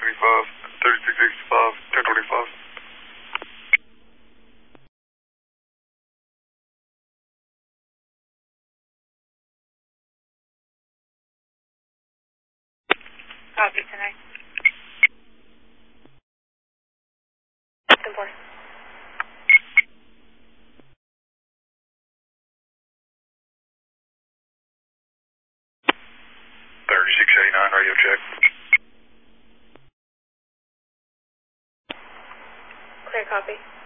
3665, 1025. Copy tonight. 10-4. 3689, radio check. Clear copy.